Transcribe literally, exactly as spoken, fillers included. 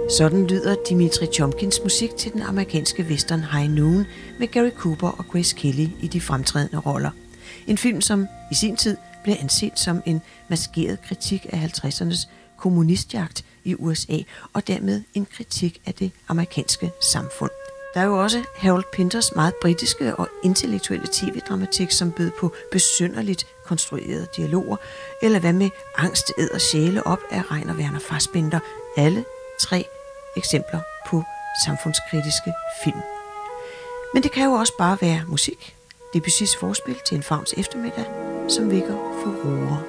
Sådan lyder Dimitri Chomkins musik til den amerikanske western High Noon med Gary Cooper og Grace Kelly i de fremtrædende roller. En film, som i sin tid blev anset som en maskeret kritik af halvtredsernes kommunistjagt i U S A, og dermed en kritik af det amerikanske samfund. Der er jo også Harold Pinters meget britiske og intellektuelle tv-dramatik, som bød på besynderligt konstruerede dialoger, eller hvad med Angst æder sjæle op af Rainer Werner Fassbinder. Alle tre eksempler på samfundskritiske film. Men det kan jo også bare være musik. Debussys forspil til en fauns eftermiddag, som vækker furore.